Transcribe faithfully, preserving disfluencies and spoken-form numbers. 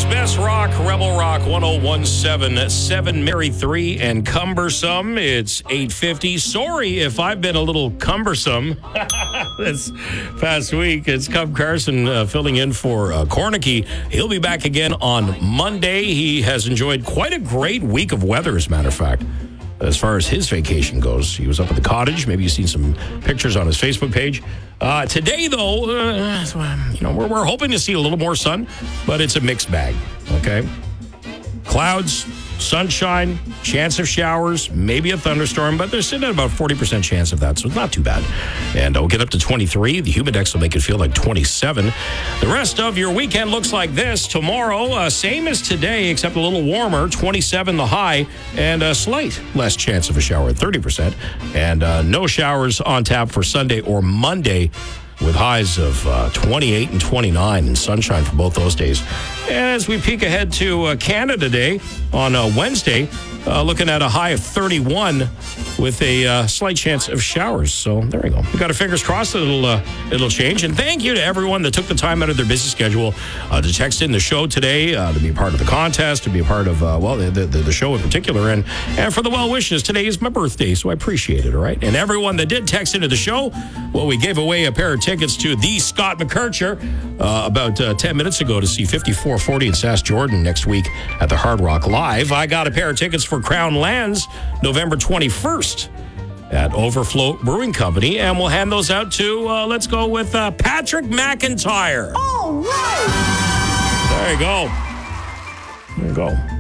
Best Rock, Rebel Rock, one oh one point seven, seven Mary three, and Cumbersome. It's eight fifty. Sorry if I've been a little cumbersome this past week. It's Cub Carson uh, filling in for uh, Cornicky. He'll be back again on Monday. He has enjoyed quite a great week of weather, as a matter of fact. As far as his vacation goes, he was up at the cottage. Maybe you've seen some pictures on his Facebook page. Uh, today, though, uh, you know, we're, we're hoping to see a little more sun, but it's a mixed bag, okay? Clouds, sunshine, chance of showers, maybe a thunderstorm, but they're sitting at about forty percent chance of that, so it's not too bad. And we'll get up to twenty-three. The humidex will make it feel like twenty-seven. The rest of your weekend looks like this. Tomorrow, uh, same as today, except a little warmer, twenty-seven the high, and a slight less chance of a shower at thirty percent. And uh, no showers on tap for Sunday or Monday, with highs of uh, twenty-eight and twenty-nine and sunshine for both those days. And as we peek ahead to uh, Canada Day on uh, Wednesday, uh, looking at a high of thirty-one with a uh, slight chance of showers. So there we go. We got our fingers crossed that it'll, uh, it'll change. And thank you to everyone that took the time out of their busy schedule uh, to text in the show today, uh, to be a part of the contest, to be a part of, uh, well, the, the, the show in particular. And, and for the well wishes, today is my birthday, so I appreciate it, all right? And everyone that did text into the show, well, we gave away a pair of tickets to the Scott McKercher uh, about uh, ten minutes ago to see fifty-four forty in Sask Jordan next week at the Hard Rock Live. I got a pair of tickets for Crown Lands November twenty-first at Overflow Brewing Company, and we'll hand those out to, uh, let's go with uh, Patrick McIntyre. All right. There you go. There you go.